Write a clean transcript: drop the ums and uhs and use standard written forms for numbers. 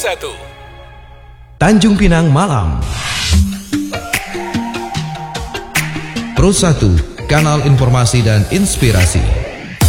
1. Tanjung Pinang Malam. Pro 1, kanal informasi dan inspirasi.